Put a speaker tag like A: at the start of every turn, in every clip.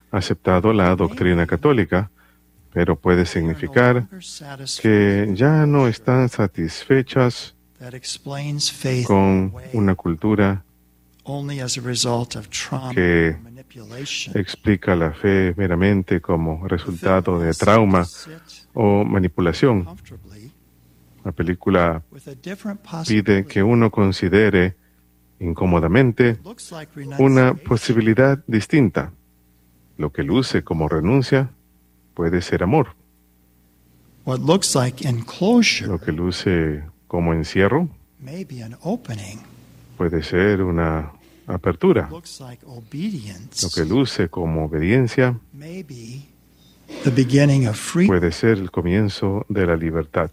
A: aceptado la doctrina católica, pero puede significar que ya no están satisfechas con una cultura que explica la fe meramente como resultado de trauma o manipulación. La película pide que uno considere incómodamente una posibilidad distinta. Lo que luce como renuncia puede ser amor. Lo que luce como encierro puede ser una apertura. Lo que luce como obediencia puede ser el comienzo de la libertad.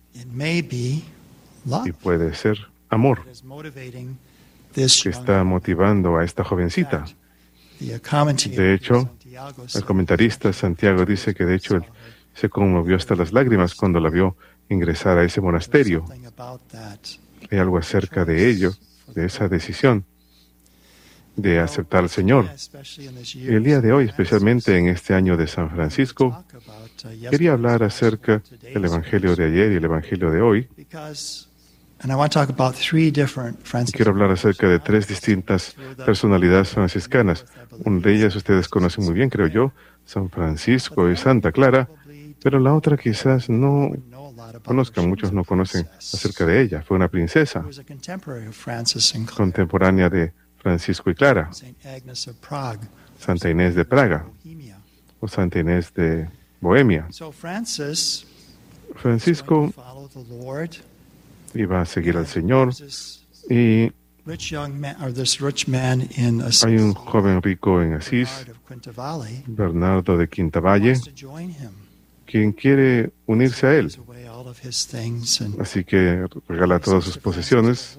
A: Y puede ser amor que está motivando a esta jovencita. De hecho, el comentarista Santiago dice que de hecho él se conmovió hasta las lágrimas cuando la vio ingresar a ese monasterio. Hay algo acerca de ello, de esa decisión de aceptar al Señor. El día de hoy, especialmente en este año de San Francisco, quería hablar acerca del Evangelio de ayer y el Evangelio de hoy. Quiero hablar acerca de 3 distintas personalidades franciscanas. Una de ellas ustedes conocen muy bien, creo yo, San Francisco y Santa Clara, pero la otra quizás no conozcan, muchos no conocen acerca de ella. Fue una princesa contemporánea de Francisco y Clara, Santa Inés de Praga o Santa Inés de Bohemia. Francisco iba a seguir al Señor y hay un joven rico en Asís, Bernardo de Quintavalle, quien quiere unirse a él. Así que regala todas sus posesiones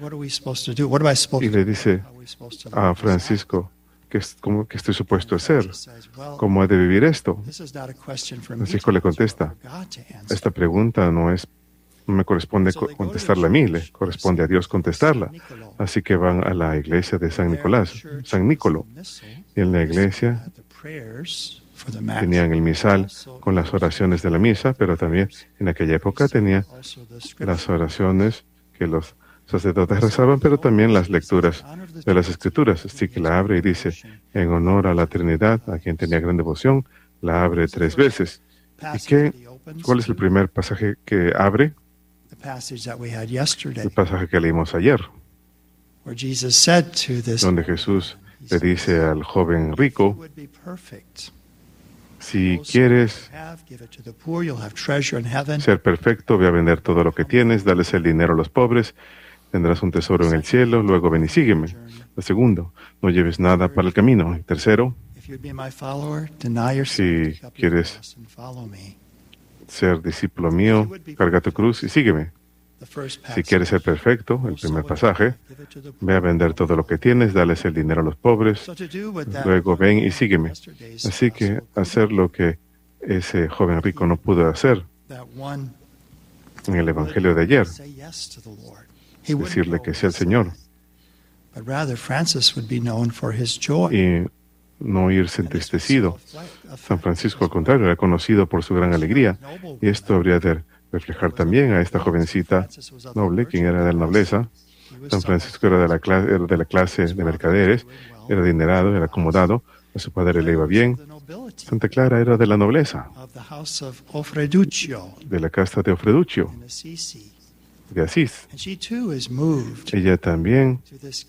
A: y le dice a Francisco que estoy supuesto a hacer, cómo ha de vivir esto. Francisco le contesta, esta pregunta no me corresponde contestarla a mí, le corresponde a Dios contestarla. Así que van a la iglesia de San Nicolo. Y en la iglesia tenían el misal con las oraciones de la misa, pero también en aquella época tenía las oraciones que los sacerdotes rezaban, pero también las lecturas de las Escrituras. Así que la abre y dice, en honor a la Trinidad, a quien tenía gran devoción, la abre 3 veces. ¿Y cuál es el primer pasaje que abre? El pasaje que leímos ayer, donde Jesús le dice al joven rico, si quieres ser perfecto, ve a vender todo lo que tienes, dales el dinero a los pobres, tendrás un tesoro en el cielo, luego ven y sígueme. El segundo, no lleves nada para el camino. El tercero, si quieres ser discípulo mío, carga tu cruz y sígueme. Si quieres ser perfecto, el primer pasaje, ve a vender todo lo que tienes, dales el dinero a los pobres, luego ven y sígueme. Así que hacer lo que ese joven rico no pudo hacer en el Evangelio de ayer, decirle que sí al Señor y no irse entristecido. San Francisco, al contrario, era conocido por su gran alegría, y esto habría de reflejar también a esta jovencita noble, quien era de la nobleza. San Francisco era de la clase de mercaderes, era adinerado, era acomodado, a su padre le iba bien. Santa Clara era de la nobleza, de la casta de Ofreduccio, de Asís. Ella también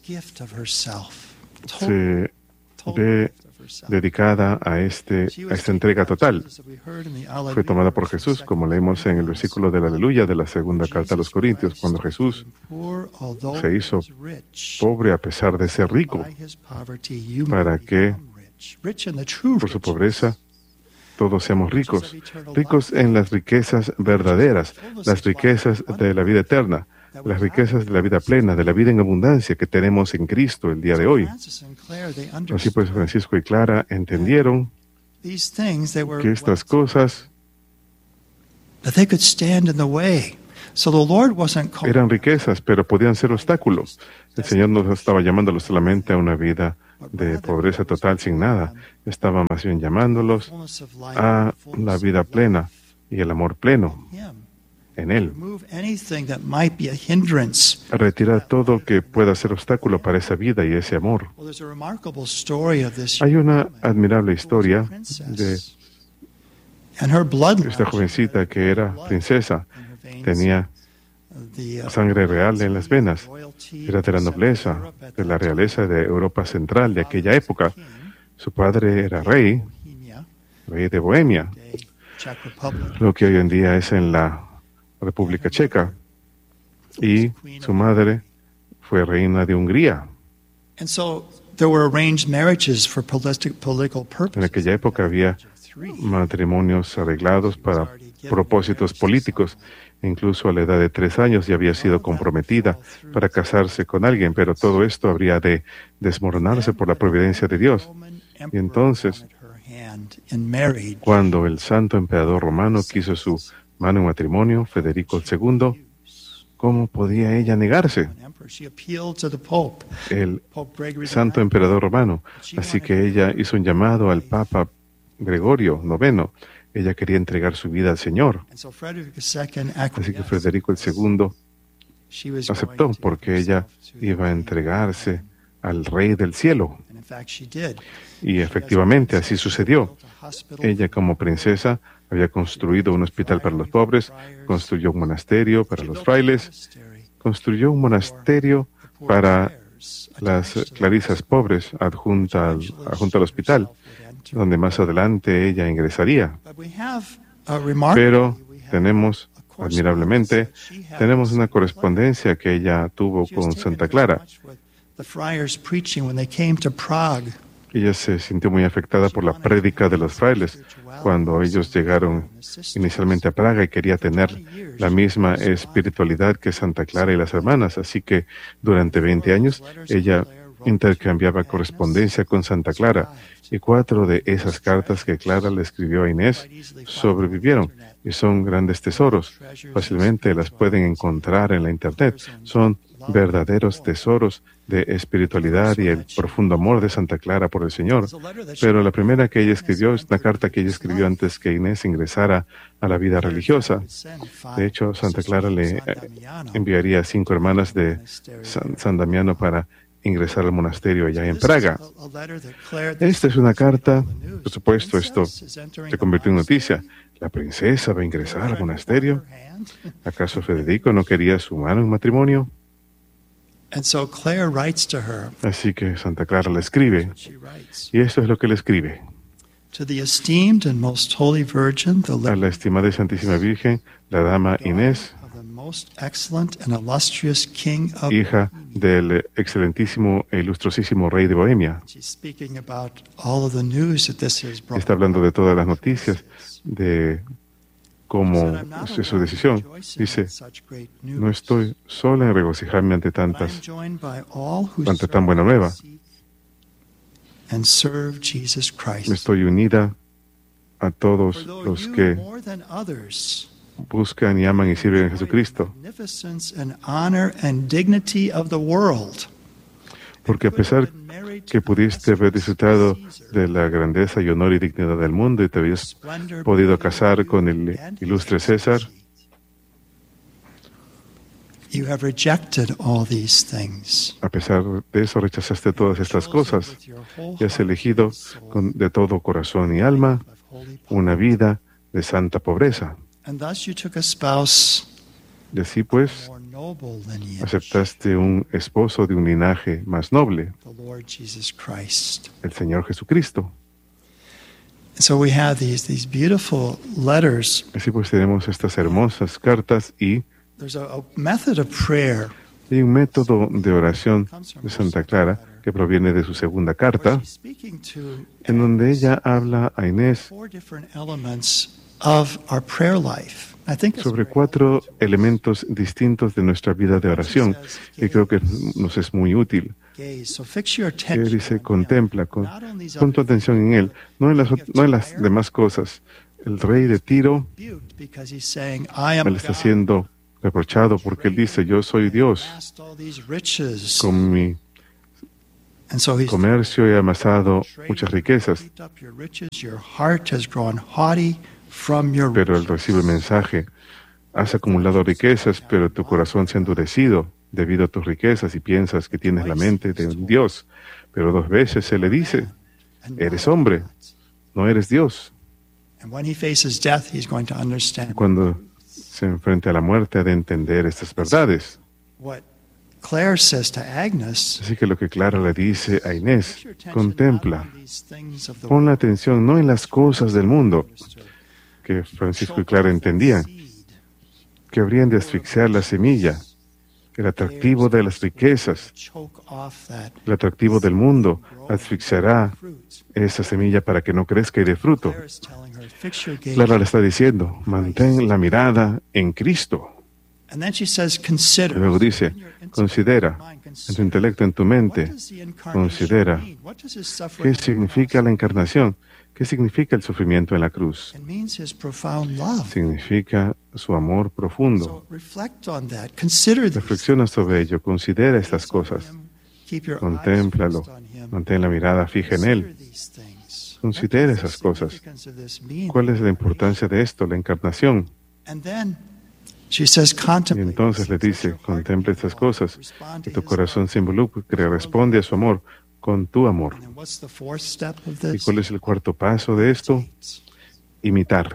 A: se ve dedicada a esta entrega total. Fue tomada por Jesús, como leemos en el versículo del Aleluya de la segunda carta a los Corintios, cuando Jesús se hizo pobre a pesar de ser rico, para que por su pobreza todos seamos ricos, ricos en las riquezas verdaderas, las riquezas de la vida eterna, las riquezas de la vida plena, de la vida en abundancia que tenemos en Cristo el día de hoy. Así pues, Francisco y Clara entendieron que estas cosas eran riquezas, pero podían ser obstáculos. El Señor no estaba llamándolos solamente a una vida de pobreza total sin nada. Estaba más bien llamándolos a la vida plena y el amor pleno en Él. Retirar todo que pueda ser obstáculo para esa vida y ese amor. Hay una admirable historia de esta jovencita que era princesa. Tenía sangre real en las venas. Era de la nobleza, de la realeza de Europa Central de aquella época. Su padre era rey de Bohemia, lo que hoy en día es en la República Checa. Y su madre fue reina de Hungría. En aquella época había matrimonios arreglados para propósitos políticos. Incluso a la edad de 3 años ya había sido comprometida para casarse con alguien, pero todo esto habría de desmoronarse por la providencia de Dios. Y entonces, cuando el santo emperador romano quiso su mano en matrimonio, Federico II, ¿cómo podía ella negarse? El santo emperador romano. Así que ella hizo un llamado al Papa Gregorio IX. Ella quería entregar su vida al Señor. Así que Federico II aceptó porque ella iba a entregarse al Rey del Cielo. Y efectivamente así sucedió. Ella como princesa había construido un hospital para los pobres, construyó un monasterio para los frailes, construyó un monasterio para las clarisas pobres adjunto al hospital, donde más adelante ella ingresaría. Pero tenemos, admirablemente, tenemos una correspondencia que ella tuvo con Santa Clara. Ella se sintió muy afectada por la prédica de los frailes cuando ellos llegaron inicialmente a Praga y quería tener la misma espiritualidad que Santa Clara y las hermanas. Así que durante 20 años ella intercambiaba correspondencia con Santa Clara, y 4 de esas cartas que Clara le escribió a Inés sobrevivieron y son grandes tesoros. Fácilmente las pueden encontrar en la internet. Son verdaderos tesoros de espiritualidad y el profundo amor de Santa Clara por el Señor. Pero la primera que ella escribió es una carta que ella escribió antes que Inés ingresara a la vida religiosa. De hecho, Santa Clara le enviaría a 5 hermanas de San Damiano para ingresar al monasterio allá en Praga. Esta es una carta, por supuesto, esto se convirtió en noticia. ¿La princesa va a ingresar al monasterio? ¿Acaso Federico no quería su mano en matrimonio? Así que Santa Clara le escribe, y esto es lo que le escribe. A la estimada y santísima Virgen, la dama Inés, hija del excelentísimo e ilustrosísimo rey de Bohemia. Está hablando de todas las noticias, de cómo es su decisión. Dice, no estoy sola en regocijarme ante tan buena nueva. Estoy unida a todos los que buscan y aman y sirven a Jesucristo. Porque a pesar que pudiste haber disfrutado de la grandeza y honor y dignidad del mundo y te habías podido casar con el ilustre César, a pesar de eso rechazaste todas estas cosas y has elegido de todo corazón y alma una vida de santa pobreza. Y así pues, aceptaste un esposo de un linaje más noble, el Señor Jesucristo. Así pues tenemos estas hermosas cartas y hay un método de oración de Santa Clara que proviene de su segunda carta, en donde ella habla a Inés sobre 4 elementos distintos de nuestra vida de oración, y creo que nos es muy útil. Que dice, contempla, pon tu atención en Él, no en las demás cosas. El rey de Tiro, él está siendo reprochado porque él dice, yo soy Dios, con mi comercio y ha amasado muchas riquezas, pero él recibe el mensaje: has acumulado riquezas, pero tu corazón se ha endurecido debido a tus riquezas y piensas que tienes la mente de un Dios. Pero 2 veces se le dice: eres hombre, no eres Dios. Cuando se enfrente a la muerte, ha de entender estas verdades. Así que lo que Clara le dice a Inés: contempla, pon la atención no en las cosas del mundo, que Francisco y Clara entendían, que habrían de asfixiar la semilla. El atractivo de las riquezas, el atractivo del mundo, asfixiará esa semilla para que no crezca y dé fruto. Clara le está diciendo: mantén la mirada en Cristo. Y luego dice: considera en tu intelecto, en tu mente, considera qué significa la encarnación, qué significa el sufrimiento en la cruz. Significa su amor profundo. Reflexiona sobre ello, considera estas cosas, contémplalo, mantén la mirada fija en Él. Considera esas cosas. ¿Cuál es la importancia de esto, la encarnación? Y entonces le dice: contempla estas cosas, que tu corazón se involucre, que responde a su amor con tu amor. ¿Y cuál es el 4º paso de esto? Imitar.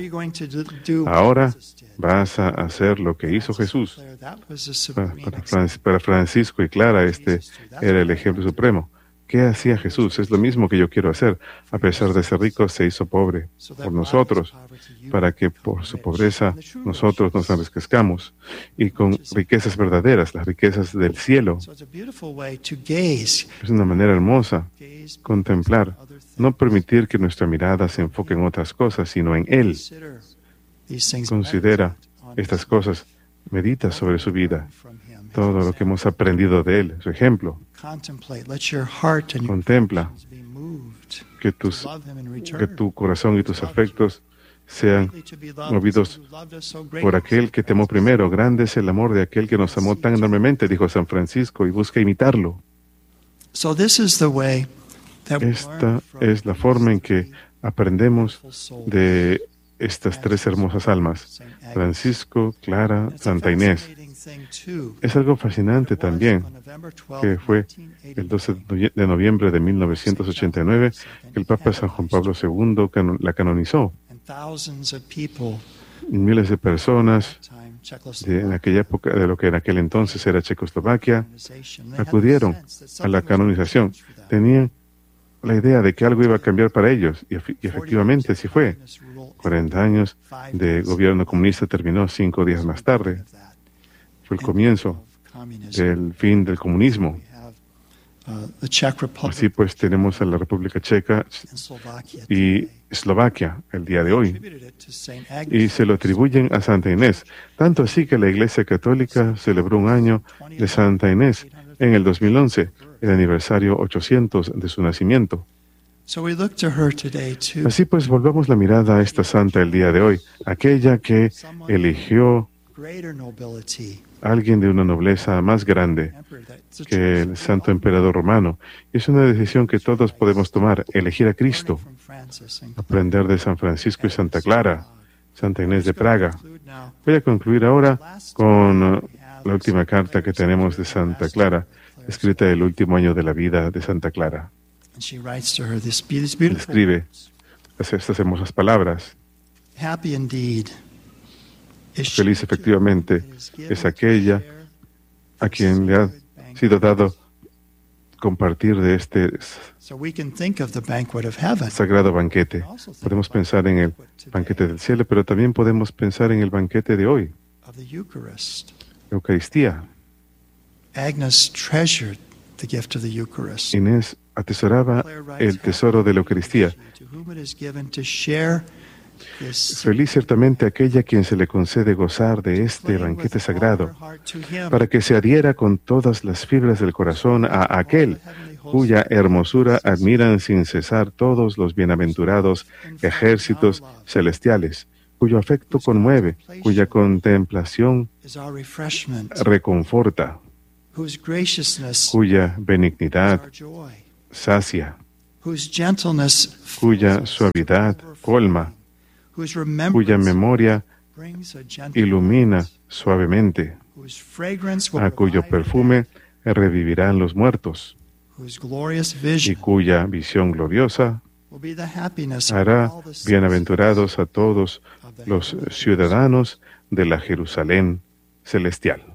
A: Ahora vas a hacer lo que hizo Jesús. Para Francisco y Clara, este era el ejemplo supremo. ¿Qué hacía Jesús? Es lo mismo que yo quiero hacer. A pesar de ser rico, se hizo pobre por nosotros, para que por su pobreza nosotros nos enriquezcamos, y con riquezas verdaderas, las riquezas del cielo. Es una manera hermosa contemplar, no permitir que nuestra mirada se enfoque en otras cosas, sino en Él. Considera estas cosas, medita sobre su vida, todo lo que hemos aprendido de Él, su ejemplo. Contempla que tu corazón y tus afectos sean movidos por aquel que te amó primero. Grande es el amor de aquel que nos amó tan enormemente, dijo San Francisco, y busca imitarlo. Esta es la forma en que aprendemos de estas 3 hermosas almas, Francisco, Clara, Santa Inés. Es algo fascinante también, que fue el 12 de noviembre de 1989 que el Papa San Juan Pablo II la canonizó. Y miles de personas en aquella época, de lo que en aquel entonces era Checoslovaquia, acudieron a la canonización. Tenían la idea de que algo iba a cambiar para ellos, y efectivamente así fue. 40 años de gobierno comunista terminó 5 días más tarde. Fue el comienzo del fin del comunismo. Así pues, tenemos a la República Checa y Eslovaquia el día de hoy, y se lo atribuyen a Santa Inés. Tanto así que la Iglesia Católica celebró un año de Santa Inés en el 2011, el aniversario 800 de su nacimiento. Así pues, volvamos la mirada a esta santa el día de hoy, aquella que eligió a alguien de una nobleza más grande que el santo emperador romano. Es una decisión que todos podemos tomar: elegir a Cristo, aprender de San Francisco y Santa Clara, Santa Inés de Praga. Voy a concluir ahora con la última carta que tenemos de Santa Clara, escrita el último año de la vida de Santa Clara. Escribe estas hermosas palabras: feliz efectivamente es aquella a quien le ha sido dado compartir de este sagrado banquete. Podemos pensar en el banquete del cielo, pero también podemos pensar en el banquete de hoy, Eucaristía. Inés atesoraba el tesoro de la Eucaristía. Feliz ciertamente aquella a quien se le concede gozar de este banquete sagrado, para que se adhiera con todas las fibras del corazón a aquel cuya hermosura admiran sin cesar todos los bienaventurados ejércitos celestiales, cuyo afecto conmueve, cuya contemplación reconforta. cuya benignidad sacia, cuya suavidad colma, cuya memoria ilumina suavemente, a cuyo perfume revivirán los muertos, y cuya visión gloriosa hará bienaventurados a todos los ciudadanos de la Jerusalén celestial.